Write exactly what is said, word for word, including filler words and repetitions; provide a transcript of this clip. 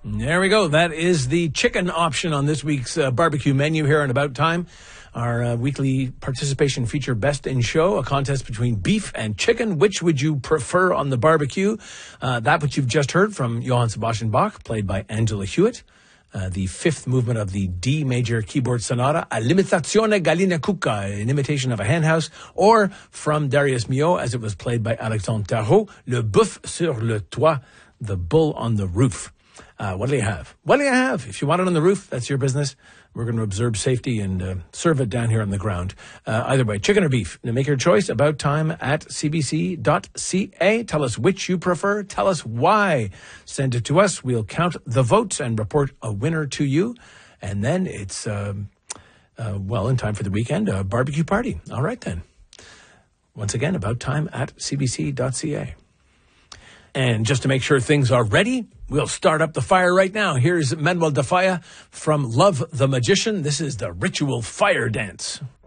There we go. That is the chicken option on this week's uh, barbecue menu here on About Time. Our uh, weekly participation feature, Best in Show, a contest between beef and chicken. Which would you prefer on the barbecue? Uh, that which you've just heard from Johann Sebastian Bach, played by Angela Hewitt. Uh, the fifth movement of the D major keyboard sonata, A l'imitazione gallina cucca, an imitation of a henhouse, or from Darius Milhaud, as it was played by Alexandre Tarot, Le Boeuf sur le toit, the bull on the roof. Uh, what do you have? What do you have? If you want it on the roof, that's your business. We're going to observe safety and uh, serve it down here on the ground. Uh, either way, chicken or beef. Now make your choice. About time at c b c dot c a. Tell us which you prefer. Tell us why. Send it to us. We'll count the votes and report a winner to you. And then it's, um, uh, well, in time for the weekend, a barbecue party. All right, then. Once again, about time at c b c dot c a. And just to make sure things are ready, we'll start up the fire right now. Here's Manuel de Falla from Love the Magician. This is the Ritual Fire Dance.